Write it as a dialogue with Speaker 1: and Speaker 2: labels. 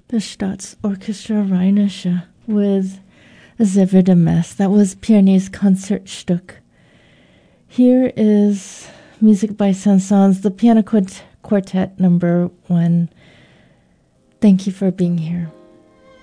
Speaker 1: The Staatsorchestra Rheinische with Zephyr de Metz. That was Pierney's Concertstück. Here is music by Saint-Saëns, the Piano Quartet number 1. Thank you for being here.